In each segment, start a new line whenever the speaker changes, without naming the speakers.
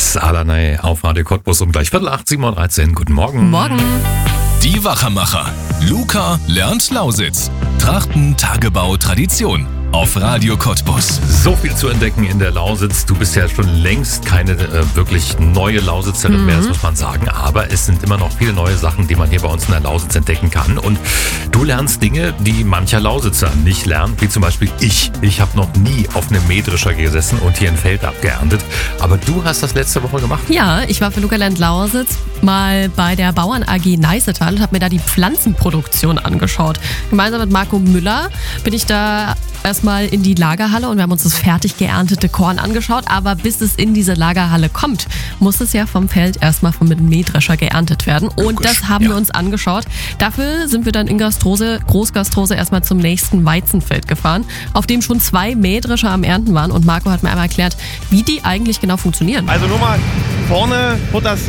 Lausitz, Alanay auf Radio Cottbus um gleich 7:15, 7:13. Guten Morgen.
Morgen.
Die Wachermacher. Luca lernt Lausitz. Trachten, Tagebau, Tradition. Auf Radio Cottbus.
So viel zu entdecken in der Lausitz. Du bist ja schon längst keine wirklich neue Lausitzerin mehr, das muss man sagen. Aber es sind immer noch viele neue Sachen, die man hier bei uns in der Lausitz entdecken kann. Und du lernst Dinge, die mancher Lausitzer nicht lernt, wie zum Beispiel ich. Ich habe noch nie auf einem Mähdrescher gesessen und hier ein Feld abgeerntet. Aber du hast das letzte Woche gemacht.
Ja, ich war für Luca lernt Lausitz mal bei der Bauern AG Neißetal und habe mir da die Pflanzenproduktion angeschaut. Gemeinsam mit Marco Müller bin ich da erstmal in die Lagerhalle und wir haben uns das fertig geerntete Korn angeschaut. Aber bis es in diese Lagerhalle kommt, muss es ja vom Feld erstmal mit einem Mähdrescher geerntet werden. Und das haben wir uns angeschaut. Dafür sind wir dann in Großgastrose erstmal zum nächsten Weizenfeld gefahren, auf dem schon 2 Mähdrescher am Ernten waren. Und Marco hat mir einmal erklärt, wie die eigentlich genau funktionieren.
Also nur mal, vorne wird das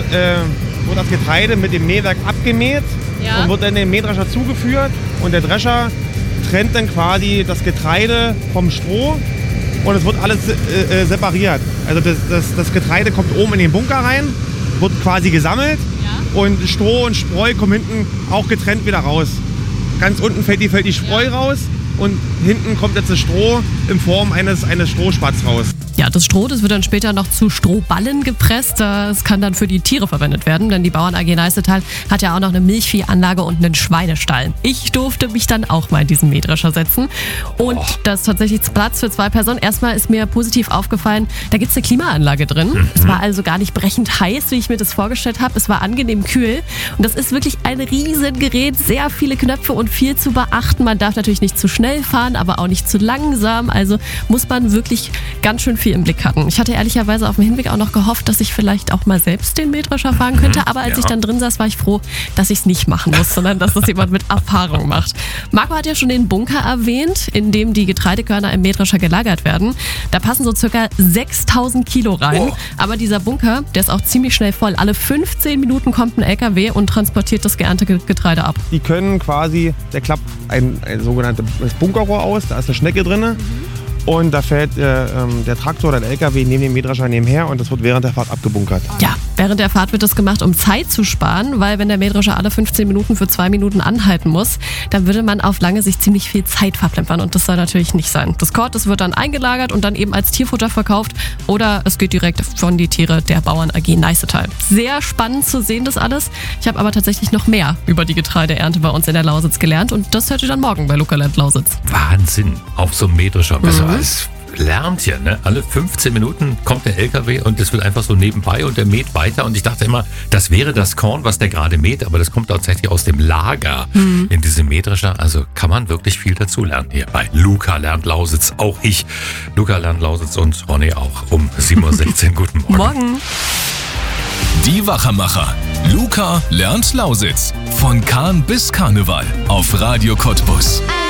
Getreide mit dem Mähwerk abgemäht und wird dann dem Mähdrescher zugeführt. Und der Drescher trennt dann quasi das Getreide vom Stroh und es wird alles separiert. Also das Getreide kommt oben in den Bunker rein, wird quasi gesammelt und Stroh und Spreu kommen hinten auch getrennt wieder raus. Ganz unten fällt die Spreu raus und hinten kommt jetzt das Stroh in Form eines Strohspatz raus.
Ja, das Stroh, das wird dann später noch zu Strohballen gepresst. Das kann dann für die Tiere verwendet werden, denn die Bauern AG Neißetal hat ja auch noch eine Milchviehanlage und einen Schweinestall. Ich durfte mich dann auch mal in diesen Mähdrescher setzen und das ist tatsächlich Platz für 2 Personen. Erstmal ist mir positiv aufgefallen, da gibt es eine Klimaanlage drin. Es war also gar nicht brechend heiß, wie ich mir das vorgestellt habe. Es war angenehm kühl und das ist wirklich ein Riesengerät, sehr viele Knöpfe und viel zu beachten. Man darf natürlich nicht zu schnell fahren, aber auch nicht zu langsam. Also muss man wirklich ganz schön viel im Blick hatten. Ich hatte ehrlicherweise auf dem Hinweg auch noch gehofft, dass ich vielleicht auch mal selbst den Mähdrescher fahren könnte, aber als ich dann drin saß, war ich froh, dass ich es nicht machen muss, sondern dass das jemand mit Erfahrung macht. Marco hat ja schon den Bunker erwähnt, in dem die Getreidekörner im Mähdrescher gelagert werden. Da passen so circa 6.000 Kilo rein, aber dieser Bunker, der ist auch ziemlich schnell voll. Alle 15 Minuten kommt ein LKW und transportiert das geerntete Getreide ab.
Die können quasi, der klappt ein sogenanntes Bunkerrohr aus, da ist eine Schnecke drin. Und da fährt der Traktor oder der LKW neben dem Mähdrescher nebenher und das wird während der Fahrt abgebunkert.
Ja, während der Fahrt wird das gemacht, um Zeit zu sparen, weil wenn der Mähdrescher alle 15 Minuten für 2 Minuten anhalten muss, dann würde man auf lange Sicht ziemlich viel Zeit verplempern und das soll natürlich nicht sein. Das Korn, das wird dann eingelagert und dann eben als Tierfutter verkauft oder es geht direkt von die Tiere der Bauern AG Neißetal. Sehr spannend zu sehen das alles. Ich habe aber tatsächlich noch mehr über die Getreideernte bei uns in der Lausitz gelernt und das hört ihr dann morgen bei Luca lernt Lausitz.
Wahnsinn, auf so einem Mähdrescher. Es lernt hier, ne? Alle 15 Minuten kommt der LKW und es wird einfach so nebenbei und der mäht weiter. Und ich dachte immer, das wäre das Korn, was der gerade mäht, aber das kommt tatsächlich aus dem Lager in diesem Mähdrescher. Also kann man wirklich viel dazu lernen hier bei Luca lernt Lausitz. Auch ich, Luca lernt Lausitz und Ronny auch um 7:16 Uhr. Guten Morgen.
Morgen.
Die Wachermacher. Luca lernt Lausitz. Von Kahn bis Karneval. Auf Radio Cottbus.